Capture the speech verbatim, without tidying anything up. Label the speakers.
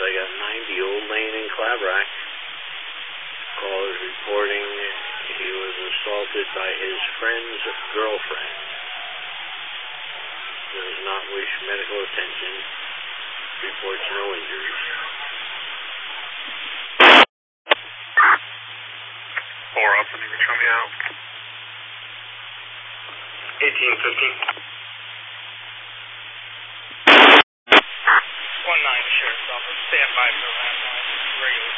Speaker 1: I got ninety Old Lane in Claverack. Caller is reporting he was assaulted by his friend's girlfriend. Does not wish medical attention. Reports no injuries.
Speaker 2: Four up, and you can show me out. eighteen fifteen.
Speaker 3: one nine, Sheriff's Office. Stand by for landline. Regular